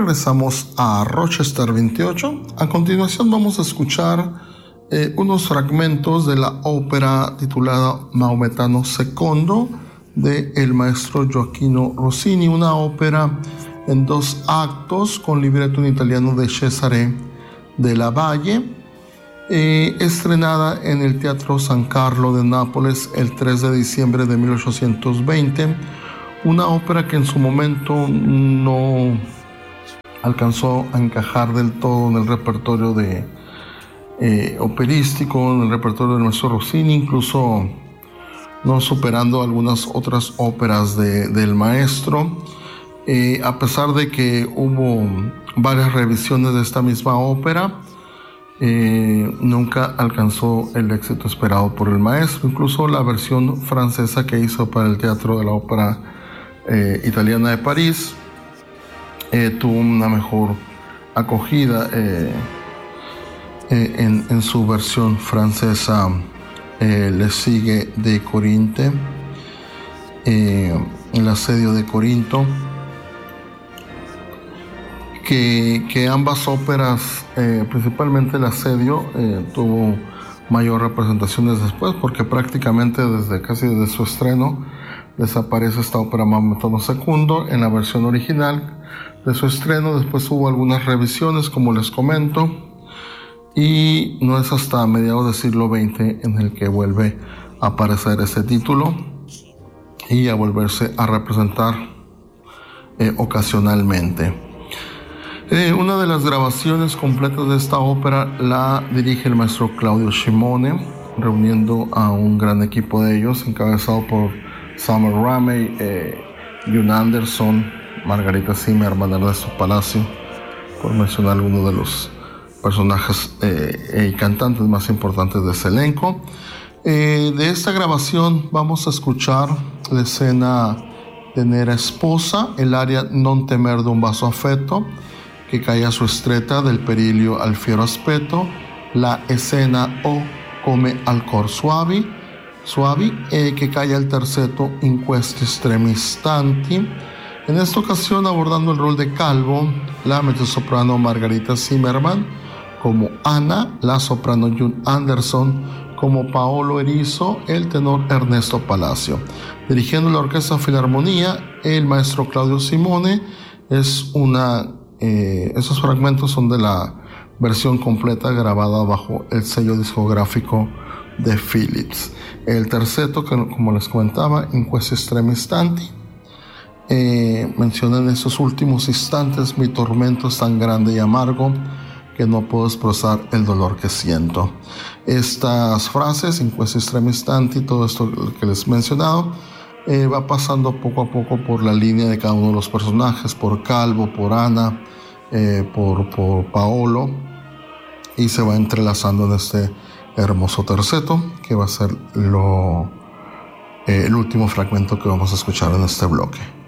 regresamos a Rochester 28. A continuación vamos a escuchar unos fragmentos de la ópera titulada Maometano II de el maestro Gioachino Rossini, una ópera en 2 actos con libreto en italiano de Cesare della Valle, estrenada en el Teatro San Carlo de Nápoles el 3 de diciembre de 1820, una ópera que en su momento no alcanzó a encajar del todo en el repertorio operístico, en el repertorio del maestro Rossini, incluso no superando algunas otras óperas del maestro, a pesar de que hubo varias revisiones de esta misma ópera. Nunca alcanzó el éxito esperado por el maestro. Incluso la versión francesa que hizo para el Teatro de la Ópera Italiana de París tuvo una mejor acogida en su versión francesa. Le sigue de Corinte, el asedio de Corinto, que ambas óperas, principalmente el asedio, tuvo mayor representaciones después, porque prácticamente casi desde su estreno desaparece esta ópera Maometano II en la versión original de su estreno. Después hubo algunas revisiones, como les comento, y no es hasta mediados del siglo XX en el que vuelve a aparecer ese título y a volverse a representar ocasionalmente. Una de las grabaciones completas de esta ópera la dirige el maestro Claudio Scimone, reuniendo a un gran equipo de ellos, encabezado por Samuel Ramey, June Anderson, Margarita Zimmerman, Ernesto Palacio, por mencionar algunos de los personajes y cantantes más importantes de ese elenco. De esta grabación vamos a escuchar la escena de Nera Sposa, el aria Non temer d'un basso affetto, che cae a su estretta del periglio al fiero aspetto, la escena O come al cor suavi, que cae al terzetto in questi estremi istanti. En esta ocasión, abordando el rol de Calvo, la mezzosoprano Margarita Zimmerman como Ana, la soprano June Anderson como Paolo Erizo, el tenor Ernesto Palacio. Dirigiendo la Orquesta Filarmonía, el maestro Claudio Scimone. Esos fragmentos son de la versión completa grabada bajo el sello discográfico de Philips. El terceto, que como les comentaba, In questi estremi istanti, menciona: en esos últimos instantes mi tormento es tan grande y amargo que no puedo expresar el dolor que siento. Estas frases, In questi estremi istanti, todo esto que les he mencionado, va pasando poco a poco por la línea de cada uno de los personajes, por Calvo, por Ana, por Paolo, y se va entrelazando en este hermoso terceto, que va a ser el último fragmento que vamos a escuchar en este bloque.